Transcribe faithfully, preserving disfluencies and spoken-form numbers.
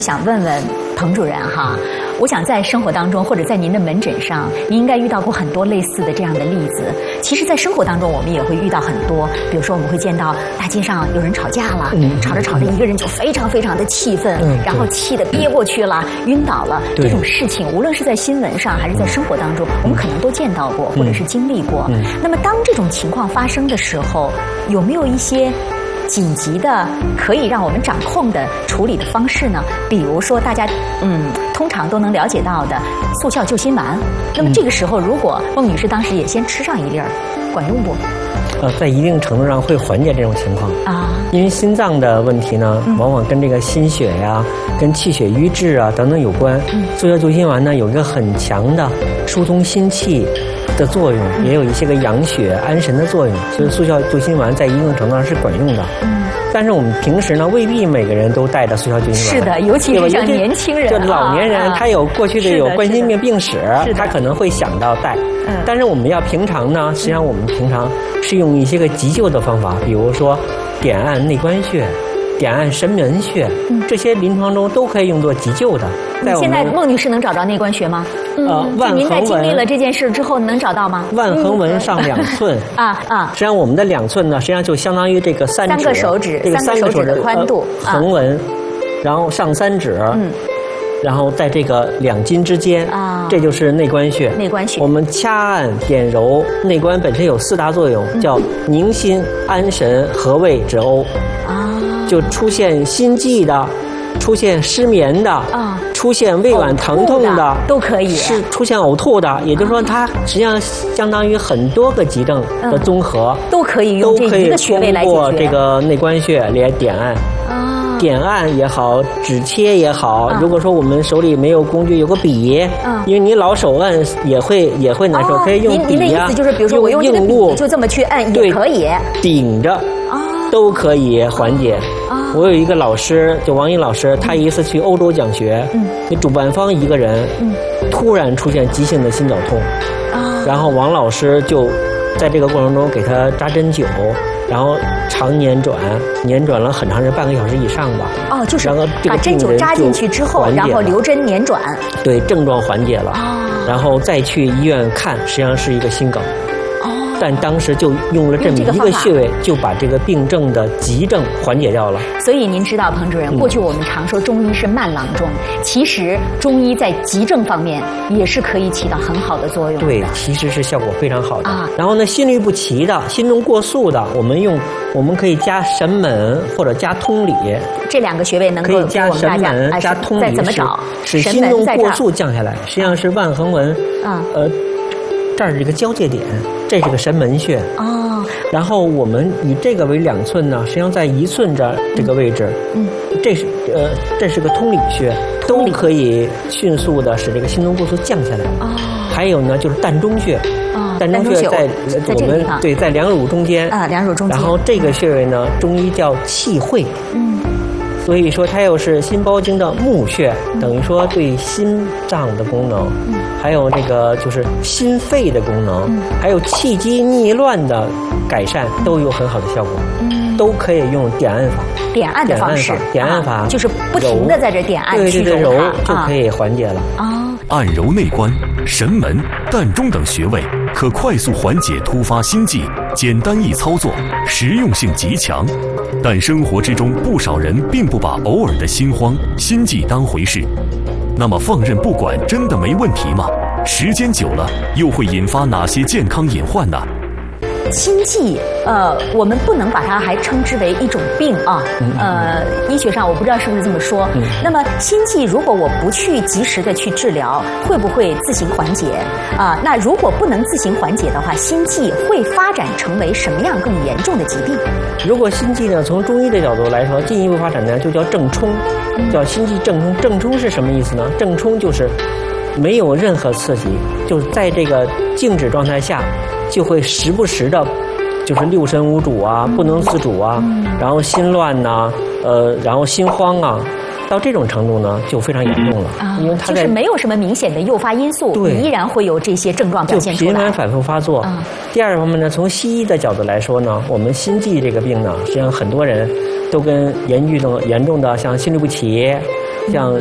想问问彭主任哈，我想在生活当中或者在您的门诊上，您应该遇到过很多类似的这样的例子。其实，在生活当中，我们也会遇到很多，比如说我们会见到大街上有人吵架了，嗯、吵着吵着，一个人就非常非常的气愤，嗯、然后气得憋过去了，晕倒了。这种事情，无论是在新闻上还是在生活当中，我们可能都见到过，或者是经历过。嗯、那么，当这种情况发生的时候，有没有一些紧急的可以让我们掌控的处理的方式呢？比如说大家嗯通常都能了解到的速效救心丸。那么这个时候，如果孟女士当时也先吃上一粒儿，管用不？ 呃，在一定程度上会缓解这种情况啊，因为心脏的问题呢，嗯、往往跟这个心血呀、跟气血瘀滞啊等等有关。嗯、速效救心丸呢有一个很强的疏通心气的作用，嗯、也有一些个养血安神的作用，所以速效救心丸在一定程度上是管用的。嗯，但是我们平时呢未必每个人都带着速效救心丸。 是的，尤其是像年轻人， 就老年人，啊、他有过去的有冠心病病史，他可能会想到带。嗯，但是我们要平常呢，实际上我们平常是用一些个急救的方法，比如说点按内关穴、点按神门穴，嗯、这些临床中都可以用作急救的。 在现在孟女士能找着内关穴吗？ 呃，万您在经历了这件事之后能找到吗？ 万横纹上两寸啊啊！实际上我们的两寸呢，实际上就相当于这个三指三个手指， 这个三个手指的宽度， 横纹，然后上三指，嗯。然后在这个两筋之间啊，这就是内关穴。 内关穴， 我们掐按点揉内关本身有四大作用，嗯、叫宁心、安神、和胃、止呕。啊，就出现心悸的，出现失眠的，啊，出现胃脘疼痛的， 的都可以。 是出现呕吐的，也就是说，它实际上相当于很多个疾症的综合， 嗯、都可以用这一个穴位来解决。 通过这个内关穴来点按。啊。点按也好，指切也好，啊、如果说我们手里没有工具，有个笔，啊、因为你老手按也会也会难受，哦、可以用笔呀、啊。 您的意思就是，比如说我用这个笔就这么去按也可以， 顶着啊都可以缓解。啊、我有一个老师，就王毅老师，他一次去欧洲讲学，嗯，那主办方一个人，嗯，突然出现急性的心绞痛，啊，然后王老师就在这个过程中给他扎针灸。然后常年转，年转了很长时间，半个小时以上吧。哦，就是把针灸扎进去之后，然后留针年转。 对，症状缓解了。哦。然后再去医院看，实际上是一个心梗。哦。但当时就用了这么一个穴位，就把这个病症的急症缓解掉了。 所以您知道，彭主任，过去我们常说中医是慢郎中，其实中医在急症方面也是可以起到很好的作用的。 对，其实是效果非常好的。啊。然后呢，心律不齐的、心中过速的，我们用我们可以加神门或者加通理。 这两个穴位能够可以加神门、加通理， 再怎么找？ 使心中过速降下来。实际上是万横纹。啊。呃。这儿是一个交界点，这是个神门穴哦。然后我们以这个为两寸呢，实际上在一寸这这个位置，嗯，这是呃这是个通理穴，都可以迅速的使这个心中过速降下来。哦。还有呢，就是膻中穴，啊，膻中穴在我们对在两乳中间啊，两乳中间。 然后这个穴位呢，中医叫气会，嗯。所以说它又是心包经的募穴，等于说对心脏的功能，嗯、还有这个就是心肺的功能，嗯、还有气机逆乱的改善都有很好的效果，嗯、都可以用点按法。 点按的方式， 点按法、啊、 就是不停的在这点按去揉，对对对，揉就可以缓解了。啊， 按揉内关、神门、膻中等穴位，可快速缓解突发心悸，简单易操作，实用性极强。但生活之中不少人并不把偶尔的心慌、心悸当回事。那么放任不管真的没问题吗？时间久了又会引发哪些健康隐患呢？ 心悸，呃，我们不能把它还称之为一种病啊。呃，医学上我不知道是不是这么说。嗯、那么心悸，如果我不去及时的去治疗，会不会自行缓解？啊、呃，那如果不能自行缓解的话，心悸会发展成为什么样更严重的疾病？ 如果心悸呢，从中医的角度来说，进一步发展呢，就叫正冲，叫心悸正冲。正冲是什么意思呢？正冲就是没有任何刺激，就是在这个静止状态下。就会时不时的，就是六神无主啊，不能自主啊，然后心乱呐、啊，呃，然后心慌啊，到这种程度呢，就非常严重了。啊， 因为它就是没有什么明显的诱发因素，对，依然会有这些症状表现出来， 就频繁反复发作。啊、第二方面呢，从西医的角度来说呢，我们心悸这个病呢，实际上很多人都跟严重的严重的像心律不齐。 像